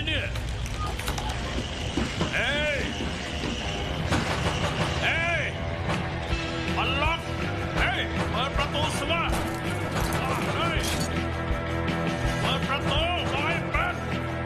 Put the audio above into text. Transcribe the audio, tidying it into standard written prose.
เนี่ยเฮ้ยเฮ้ยมันล็อกเฮ้ยเปิดประตูสิวะ